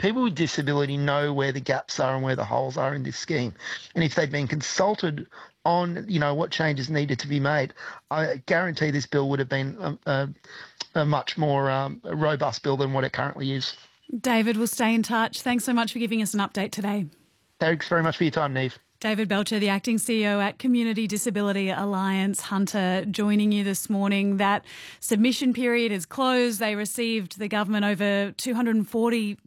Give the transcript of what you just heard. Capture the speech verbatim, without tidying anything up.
people with disability know where the gaps are and where the holes are in this scheme. And if they'd been consulted on, you know, what changes needed to be made, I guarantee this bill would have been a, a, a much more um, robust bill than what it currently is. David, we'll stay in touch. Thanks so much for giving us an update today. Thanks very much for your time, Neve. David Belcher, the Acting C E O at Community Disability Alliance. Hunter joining you this morning. That submission period is closed. They received, the government, over two hundred forty